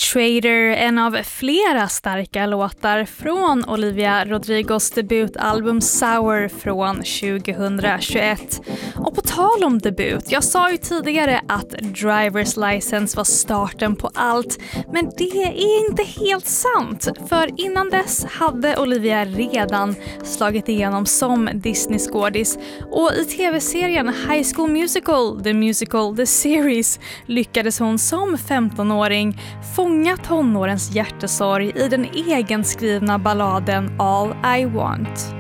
Trader, en av flera starka låtar från Olivia Rodrigos debutalbum Sour från 2021. Och på tal om debut, jag sa ju tidigare att Driver's License var starten på allt, men det är inte helt sant. För innan dess hade Olivia redan slagit igenom som Disney-skådis, och i tv-serien High School Musical, The Series lyckades hon som 15-åring fånga tonårens hjärtesorg i den egenskrivna balladen All I Want.